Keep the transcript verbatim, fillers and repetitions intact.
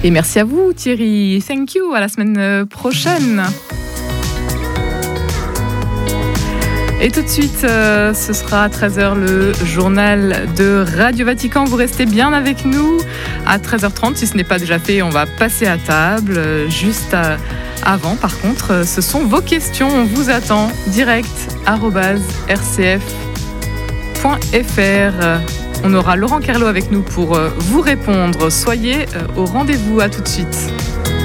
Et merci à vous Thierry, thank you, à la semaine prochaine. Et tout de suite, euh, ce sera à treize heures le journal de Radio Vatican. Vous restez bien avec nous à treize heures trente. Si ce n'est pas déjà fait, on va passer à table. Juste à, avant, par contre, ce sont vos questions. On vous attend direct arobase r c f point f r. On aura Laurent Kerlot avec nous pour vous répondre. Soyez au rendez-vous. À tout de suite.